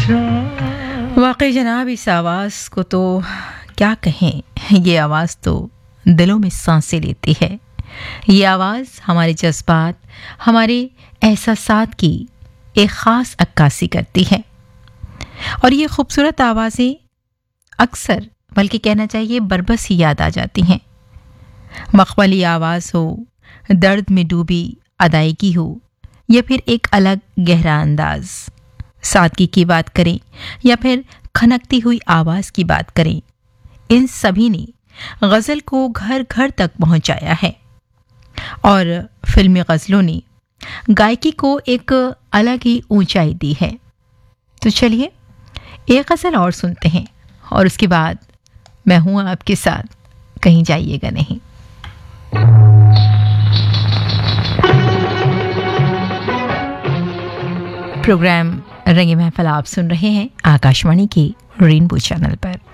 वाकई जनाब, इस आवाज़ को तो क्या कहें, ये आवाज़ तो दिलों में सांसें लेती है। ये आवाज़ हमारे जज्बात, हमारे एहसासात की एक ख़ास अक्कासी करती है। और ये खूबसूरत आवाज़ें अक्सर, बल्कि कहना चाहिए बरबस ही याद आ जाती हैं। मखमली आवाज़ हो, दर्द में डूबी अदायगी हो, या फिर एक अलग गहरा अंदाज, सादगी की बात करें या फिर खनकती हुई आवाज़ की बात करें, इन सभी ने गज़ल को घर घर तक पहुंचाया है। और फिल्मी गज़लों ने गायकी को एक अलग ही ऊंचाई दी है। तो चलिए एक गज़ल और सुनते हैं, और उसके बाद मैं हूँ आपके साथ, कहीं जाइएगा नहीं। प्रोग्राम रंगे महफिल आप सुन रहे हैं आकाशवाणी के रेनबो चैनल पर।